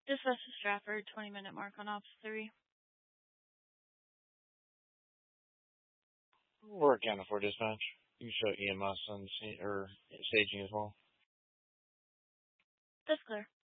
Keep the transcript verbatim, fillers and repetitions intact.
Dispatch to Stratford, twenty minute mark on ops three. We're accounted for dispatch. You can show E M S and or staging as well. That's clear.